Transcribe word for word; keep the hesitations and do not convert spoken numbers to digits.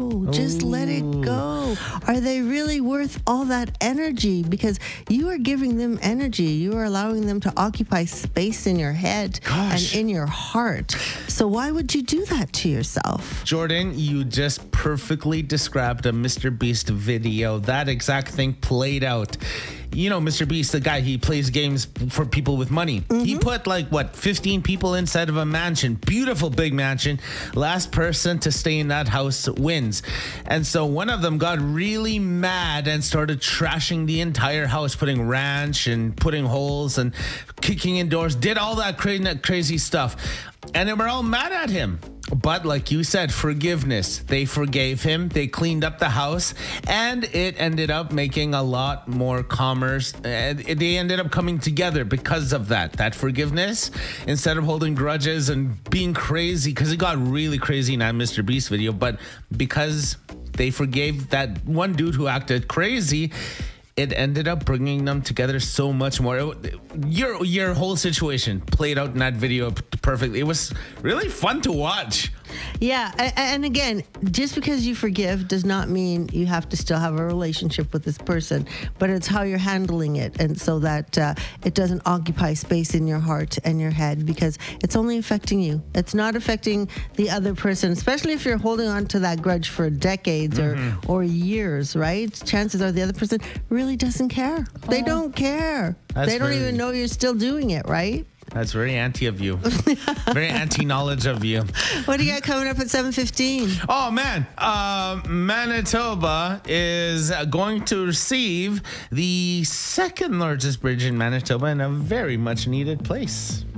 go. Just let it go. Are they really worth all that energy? Because you are giving them energy. You are allowing them to occupy space in your head Gosh. and in your heart. So why would you do that to yourself? Jordan, you just perfectly described a Mister Beast video. That exact thing played out. You know, Mister Beast, the guy, he plays games for people with money. Mm-hmm. He put like, what, fifteen people inside of a mansion. Beautiful big mansion. Last person to stay in that house wins. And so one of them got really mad and started trashing the entire house, putting ranch and putting holes and kicking in doors, did all that crazy, crazy stuff. And they were all mad at him. But like you said, forgiveness. They forgave him. They cleaned up the house, and it ended up making a lot more commerce. And they ended up coming together because of that. That forgiveness, instead of holding grudges and being crazy, because it got really crazy in that Mister Beast video. But because they forgave that one dude who acted crazy, it ended up bringing them together so much more. Your your whole situation played out in that video perfectly. It was really fun to watch. Yeah, and again, just because you forgive does not mean you have to still have a relationship with this person, but it's how you're handling it, and so that uh, it doesn't occupy space in your heart and your head, because it's only affecting you. It's not affecting the other person, especially if you're holding on to that grudge for decades mm-hmm. or, or years, right? Chances are the other person really doesn't care. Oh, they don't care. They don't very... even know you're still doing it, right? That's very anti of you. Very anti-knowledge of you. What do you got coming up at seven fifteen? Oh, man. Uh, Manitoba is going to receive the second largest bridge in Manitoba in a very much needed place.